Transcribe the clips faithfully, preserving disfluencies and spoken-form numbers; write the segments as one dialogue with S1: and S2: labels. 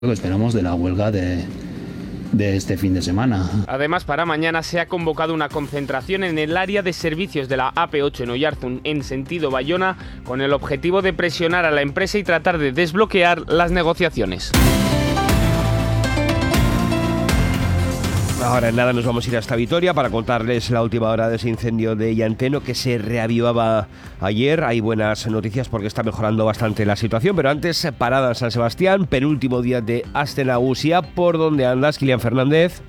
S1: Lo que esperamos de la huelga de, de este fin de semana.
S2: Además, para mañana se ha convocado una concentración en el área de servicios de la A P ocho en Oyarzun, en sentido Bayona, con el objetivo de presionar a la empresa y tratar de desbloquear las negociaciones.
S3: Ahora en nada nos vamos a ir hasta Vitoria para contarles la última hora de ese incendio de Llanteno que se reavivaba ayer. Hay buenas noticias porque está mejorando bastante la situación, pero antes parada en San Sebastián, penúltimo día de Aste Nagusia. ¿Por dónde andas, Kilian Fernández?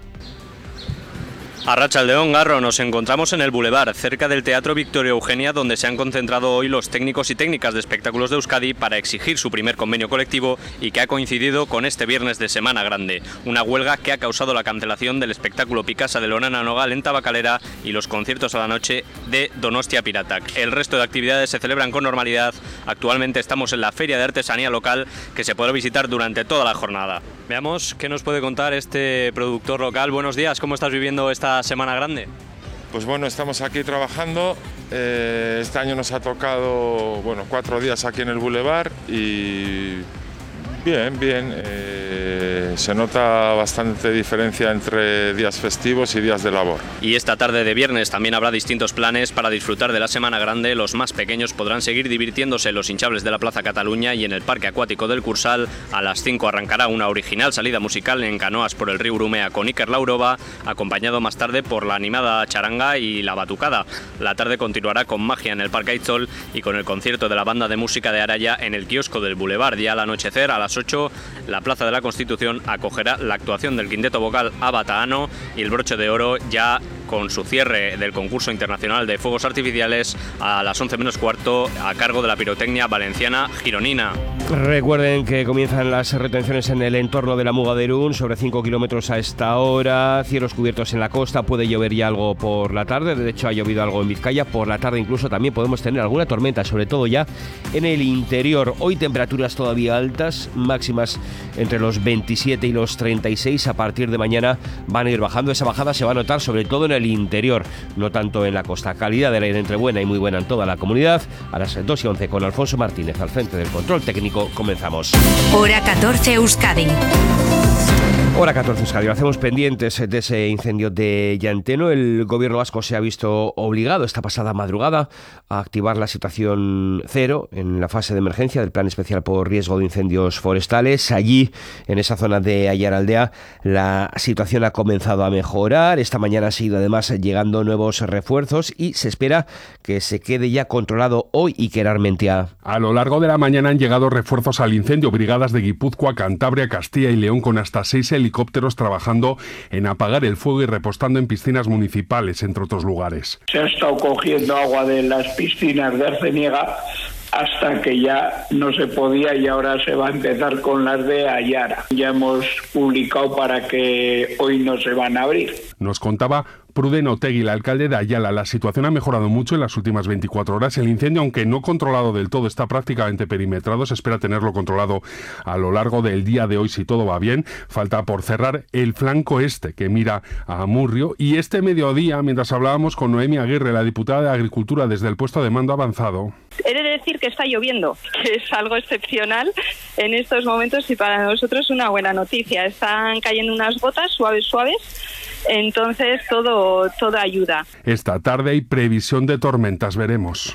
S4: Arratsaldeon, Garro, nos encontramos en el Boulevard, cerca del Teatro Victoria Eugenia, donde se han concentrado hoy los técnicos y técnicas de espectáculos de Euskadi para exigir su primer convenio colectivo y que ha coincidido con este viernes de Semana Grande. Una huelga que ha causado la cancelación del espectáculo Picasa de Lorana Nogal en Tabacalera y los conciertos a la noche de Donostia Piratak. El resto de actividades se celebran con normalidad. Actualmente estamos en la Feria de Artesanía local que se podrá visitar durante toda la jornada. Veamos qué nos puede contar este productor local. Buenos días, ¿cómo estás viviendo esta Semana Grande?
S5: Pues bueno, estamos aquí trabajando. Eh, este año nos ha tocado, bueno, cuatro días aquí en el Boulevard y bien, bien. Eh, se nota bastante diferencia entre días festivos y días de labor.
S4: Y esta tarde de viernes también habrá distintos planes para disfrutar de la Semana Grande. Los más pequeños podrán seguir divirtiéndose en los hinchables de la Plaza Cataluña y en el Parque Acuático del Cursal. A las cinco arrancará una original salida musical en canoas por el río Urumea con Iker Laurova, acompañado más tarde por la animada charanga y la batucada. La tarde continuará con magia en el Parque Aitzol y con el concierto de la banda de música de Araya en el kiosco del Boulevard. Y al anochecer, a las ocho, la Plaza de la Constitución acogerá la actuación del quinteto vocal Abataano y el broche de oro ya con su cierre del concurso internacional de fuegos artificiales a las once menos cuarto a cargo de la pirotecnia valenciana Gironina.
S3: Recuerden que comienzan las retenciones en el entorno de la Muga de Irún, sobre cinco kilómetros a esta hora, cielos cubiertos en la costa, puede llover ya algo por la tarde, de hecho ha llovido algo en Vizcaya, por la tarde incluso también podemos tener alguna tormenta, sobre todo ya en el interior. Hoy temperaturas todavía altas, máximas entre los veintisiete y los treinta y seis, a partir de mañana van a ir bajando, esa bajada se va a notar sobre todo en el interior, no tanto en la costa. Calidad del aire entre buena y muy buena en toda la comunidad. A las dos y once con Alfonso Martínez al frente del control técnico, comenzamos.
S6: Hora catorce Euskadi.
S3: Hora catorce Euskadi. Hacemos pendientes de ese incendio de Llanteno. El gobierno vasco se ha visto obligado esta pasada madrugada a activar la situación cero en la fase de emergencia del Plan Especial por Riesgo de Incendios Forestales. Allí, en esa zona de Aiaraldea, la situación ha comenzado a mejorar. Esta mañana han seguido además llegando nuevos refuerzos y se espera que se quede ya controlado hoy y Iker Armentia.
S7: A lo largo de la mañana han llegado refuerzos al incendio, brigadas de Guipúzcoa, Cantabria, Castilla y León con hasta seis helicópteros trabajando en apagar el fuego y repostando en piscinas municipales, entre otros lugares.
S8: Se ha estado cogiendo agua de las piscinas de Arceniega hasta que ya no se podía y ahora se va a empezar con las de Ayara. Ya hemos publicado para que hoy no se van a abrir.
S7: Nos contaba Pruden Otegui, el alcalde de Ayala. La situación ha mejorado mucho en las últimas veinticuatro horas. El incendio, aunque no controlado del todo, está prácticamente perimetrado. Se espera tenerlo controlado a lo largo del día de hoy si todo va bien. Falta por cerrar el flanco este que mira a Amurrio. Y este mediodía, mientras hablábamos con Noemi Aguirre, la diputada de Agricultura desde el puesto de mando avanzado.
S9: He de decir que está lloviendo, que es algo excepcional en estos momentos y para nosotros una buena noticia. Están cayendo unas gotas suaves, suaves. Entonces todo, todo ayuda.
S7: Esta tarde hay previsión de tormentas, veremos.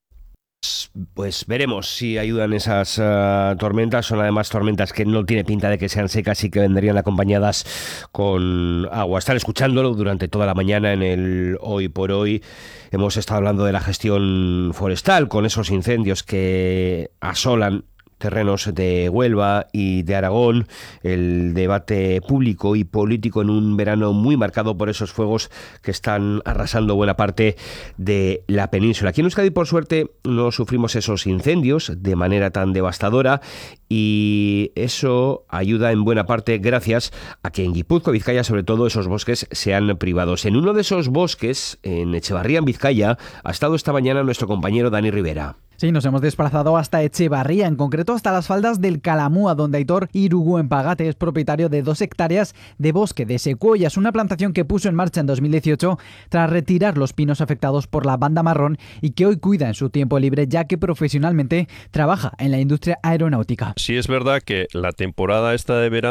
S3: Pues veremos si ayudan esas uh, tormentas. Son además tormentas que no tiene pinta de que sean secas y que vendrían acompañadas con agua. Están escuchándolo durante toda la mañana en el Hoy por Hoy. Hemos estado hablando de la gestión forestal con esos incendios que asolan terrenos de Huelva y de Aragón, el debate público y político en un verano muy marcado por esos fuegos que están arrasando buena parte de la península. Aquí en Euskadi, por suerte, no sufrimos esos incendios de manera tan devastadora y eso ayuda en buena parte gracias a que en Guipúzcoa, Vizcaya, sobre todo, esos bosques sean privados. En uno de esos bosques, en Echevarría, en Vizcaya, ha estado esta mañana nuestro compañero Dani Rivera.
S10: Sí, nos hemos desplazado hasta Echevarría, en concreto hasta las faldas del Calamúa, donde Aitor Irigoyen-Pagate es propietario de dos hectáreas de bosque de secuoyas, una plantación que puso en marcha en dos mil dieciocho tras retirar los pinos afectados por la banda marrón y que hoy cuida en su tiempo libre, ya que profesionalmente trabaja en la industria aeronáutica.
S11: Sí es verdad que la temporada esta de verano